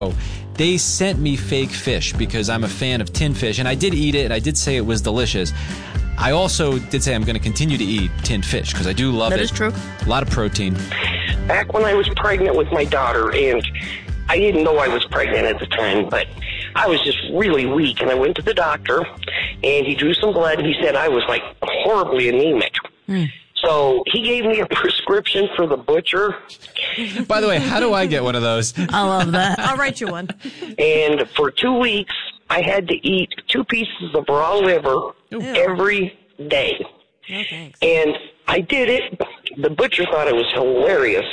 They sent me fake fish because I'm a fan of tin fish, and I did eat it, and I did say it was delicious. I also did say I'm going to continue to eat tin fish because I do love it. That is true. A lot of protein. Back when I was pregnant with my daughter, and I didn't know I was pregnant at the time, but I was just really weak, and I went to the doctor, and he drew some blood, and he said I was, like, horribly anemic. So he gave me a prescription for the butcher. By the way, how do I get one of those? I love that. I'll write you one. And for 2 weeks, I had to eat 2 pieces of raw liver every day. No thanks. And I did it. The butcher thought it was hilarious.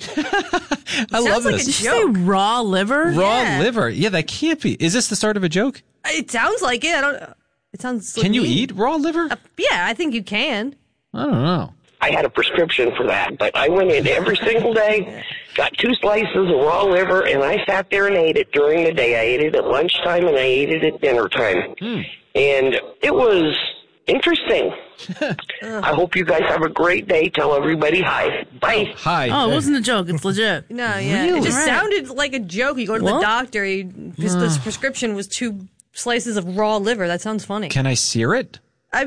I love like this. Did you say raw liver? Raw liver. Yeah, that can't be. Is this the start of a joke? It sounds like it. I don't. It sounds. Can you mean. eat raw liver? Yeah, I think you can. I don't know. I had a prescription for that, but I went in every single day, got 2 slices of raw liver, and I sat there and ate it during the day. I ate it at lunchtime, and I ate it at dinner time. And it was interesting. I hope you guys have a great day. Tell everybody hi. Bye. Hi. Oh, it wasn't a joke. It's legit. No, yeah. Really? It just Right. sounded like a joke. You go to the doctor. His prescription was 2 slices of raw liver. That sounds funny. Can I sear it?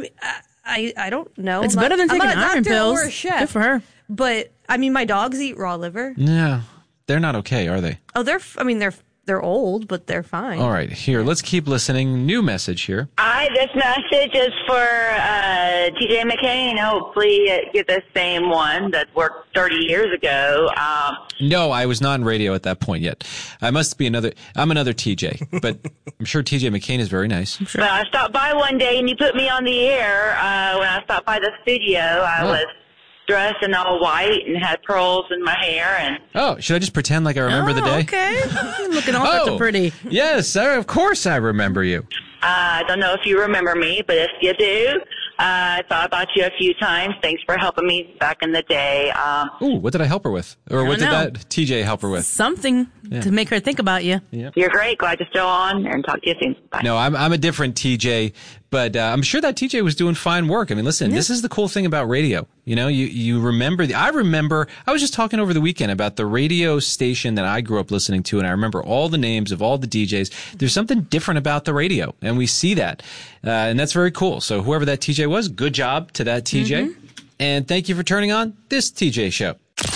I don't know. It's better than taking I'm not a iron doctor pills. or a chef. Good for her. But I mean, my dogs eat raw liver. Yeah. They're not okay, are they? Oh, they're old, but they're fine. All right. Here, let's keep listening. New message here. Hi, this message is for TJ McCain. Hopefully get the same one that worked 30 years ago. No, I was not on radio at that point yet. I'm another TJ, but I'm sure TJ McCain is very nice. But I stopped by one day and you put me on the air. When I stopped by the studio, I was dressed in all white and had pearls in my hair. And Oh, should I just pretend like I remember the day? Okay. You're looking all sorts of pretty. Yes, of course I remember you. I don't know if you remember me, but if you do, I thought about you a few times. Thanks for helping me back in the day. Ooh, what did I help her with? Or what did know. that TJ help her with? Something to make her think about you. You're great. Glad you're still on, and talk to you soon. Bye. No, I'm a different TJ, but I'm sure that TJ was doing fine work. I mean, listen, this is the cool thing about radio. You know, you remember. I was just talking over the weekend about the radio station that I grew up listening to, and I remember all the names of all the DJs. There's something different about the radio, and we see that. And that's very cool. So whoever that TJ was, good job to that TJ. And thank you for turning on this TJ show.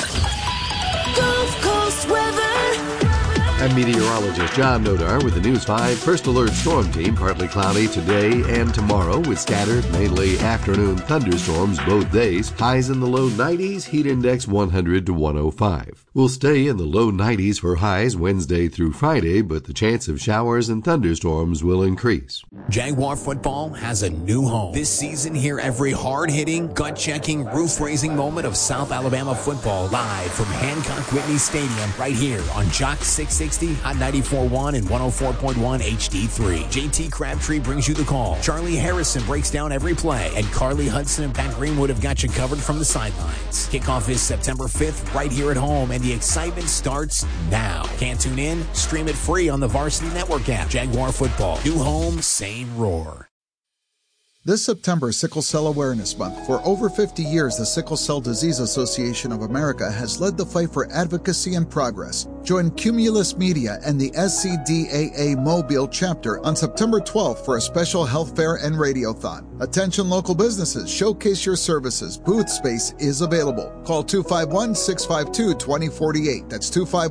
Gulf Coast weather. I'm meteorologist John Nodar with the News 5 First Alert Storm Team. Partly cloudy today and tomorrow with scattered, mainly afternoon thunderstorms both days. Highs in the low 90s, heat index 100 to 105. We'll stay in the low 90s for highs Wednesday through Friday, but the chance of showers and thunderstorms will increase. Jaguar football has a new home. This season, hear every hard-hitting, gut-checking, roof-raising moment of South Alabama football live from Hancock Whitney Stadium right here on Jock 660, Hot 94.1 and 104.1 HD3. JT Crabtree brings you the call. Charlie Harrison breaks down every play, and Carly Hudson and Pat Greenwood have got you covered from the sidelines. Kickoff is September 5th right here at home, and the excitement starts now. Can't tune in? Stream it free on the Varsity Network app. Jaguar football. New home, same roar. This September is Sickle Cell Awareness Month. For over 50 years, the Sickle Cell Disease Association of America has led the fight for advocacy and progress. Join Cumulus Media and the SCDAA Mobile chapter on September 12th for a special health fair and radiothon. Attention local businesses, showcase your services. Booth space is available. Call 251-652-2048. That's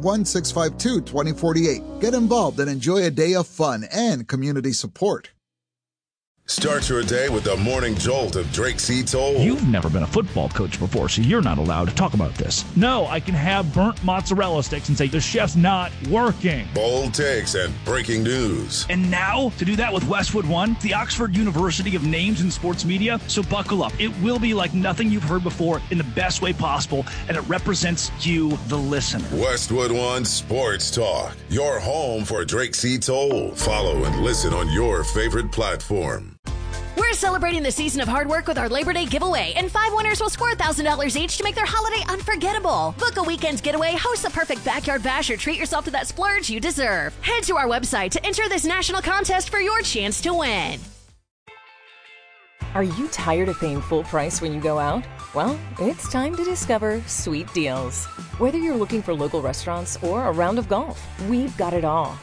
251-652-2048. Get involved and enjoy a day of fun and community support. Start your day with the morning jolt of Drake C. Toll. You've never been a football coach before, so you're not allowed to talk about this. No, I can have burnt mozzarella sticks and say the chef's not working. Bold takes and breaking news. And now, to do that with Westwood One, the Oxford University of Names in Sports Media, so buckle up. It will be like nothing you've heard before in the best way possible, and it represents you, the listener. Westwood One Sports Talk, your home for Drake C. Toll. Follow and listen on your favorite platform. We're celebrating the season of hard work with our Labor Day giveaway, and 5 winners will score $1,000 each to make their holiday unforgettable. Book a weekend getaway, host the perfect backyard bash, or treat yourself to that splurge you deserve. Head to our website to enter this national contest for your chance to win. Are you tired of paying full price when you go out? Well, it's time to discover sweet deals. Whether you're looking for local restaurants or a round of golf, we've got it all.